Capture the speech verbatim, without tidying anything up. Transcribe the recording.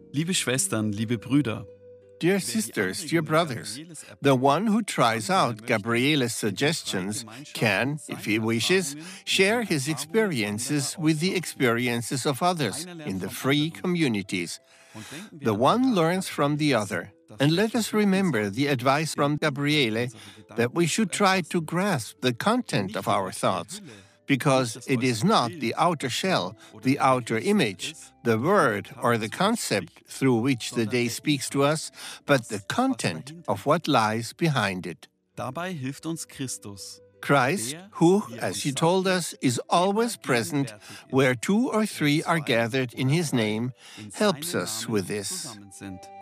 Liebe Schwestern, liebe Brüder, Dear sisters, dear brothers, the one who tries out Gabriele's suggestions can, if he wishes, share his experiences with the experiences of others in the free communities. The one learns from the other. And let us remember the advice from Gabriele that we should try to grasp the content of our thoughts, because it is not the outer shell, the outer image, the word or the concept through which the day speaks to us, but the content of what lies behind it. Dabei hilft uns Christus. Christ, who, as he told us, is always present where two or three are gathered in his name, helps us with this.